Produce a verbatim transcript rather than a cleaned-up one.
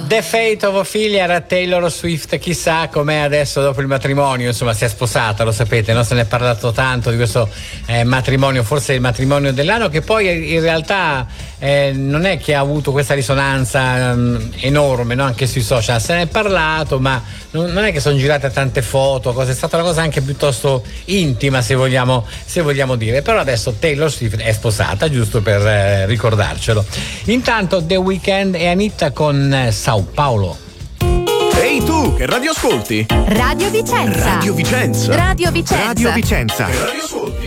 The Fate of Ophelia era Taylor Swift, chissà com'è adesso dopo il matrimonio, insomma si è sposata, lo sapete, no? Se ne è parlato tanto di questo eh, matrimonio, forse il matrimonio dell'anno, che poi in realtà eh, non è che ha avuto questa risonanza um, enorme, no? Anche sui social se ne è parlato, ma non, non è che sono girate tante foto, cose, è stata una cosa anche piuttosto intima, se vogliamo, se vogliamo dire. Però adesso Taylor Swift è sposata, giusto per eh, ricordarcelo. Intanto The Weeknd e Anitta con eh, Sao Paulo. Ehi tu, che radio ascolti? Radio Vicenza. Radio Vicenza. Radio Vicenza. Radio Vicenza. Che radio ascolti?